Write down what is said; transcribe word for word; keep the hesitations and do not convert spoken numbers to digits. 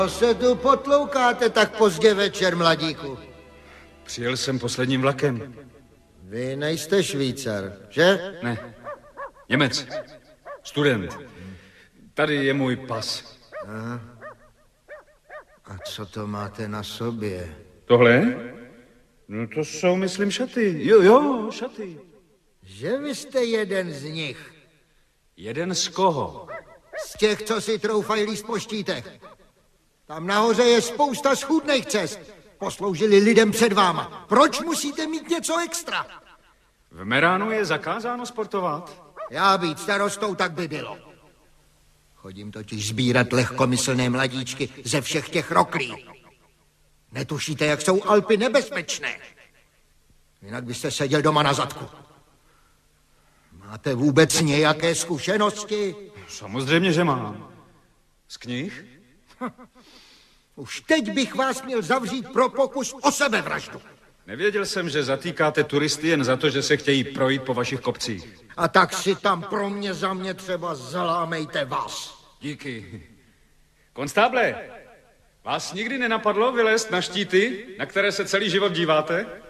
Co se tu potloukáte tak pozdě večer, mladíku? Přijel jsem posledním vlakem. Vy nejste Švýcar, že? Ne, Němec. Student. Tady je můj pas. Aha. A co to máte na sobě? Tohle? No to jsou, myslím, šaty. Jo, jo, šaty. Že vy jste jeden z nich. Jeden z koho? Z těch, co si troufají líst po štítech. Tam nahoře je spousta schůdných cest. Posloužili lidem před váma. Proč musíte mít něco extra? V Meránu je zakázáno sportovat. Já být starostou, tak by bylo. Chodím totiž sbírat lehkomyslné mladíčky ze všech těch roklí. Netušíte, jak jsou Alpy nebezpečné. Jinak byste seděl doma na zadku. Máte vůbec nějaké zkušenosti? Samozřejmě, že mám. Z knih? Už teď bych vás měl zavřít pro pokus o sebevraždu. Nevěděl jsem, že zatýkáte turisty jen za to, že se chtějí projít po vašich kopcích. A tak si tam pro mě za mě třeba zalámejte vás. Díky. Konstáble, vás nikdy nenapadlo vylézt na štíty, na které se celý život díváte?